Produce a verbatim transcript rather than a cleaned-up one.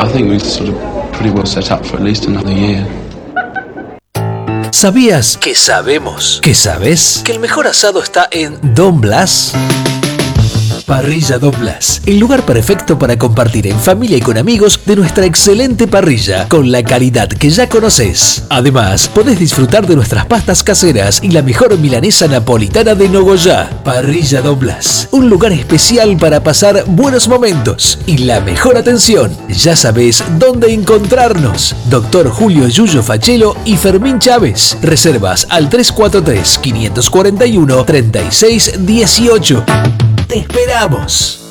think we're sort of pretty well set up for at least another year. ¿Sabías que sabemos que sabes que el mejor asado está en Don Blas? Parrilla Don Blas, el lugar perfecto para compartir en familia y con amigos de nuestra excelente parrilla, con la calidad que ya conoces. Además, podés disfrutar de nuestras pastas caseras y la mejor milanesa napolitana de Nogoyá. Parrilla Don Blas, un lugar especial para pasar buenos momentos y la mejor atención. Ya sabés dónde encontrarnos. Doctor Julio Yuyo Fachelo y Fermín Chávez. Reservas al tres cuatro tres, cinco cuatro uno, tres seis uno ocho. ¡Te esperamos!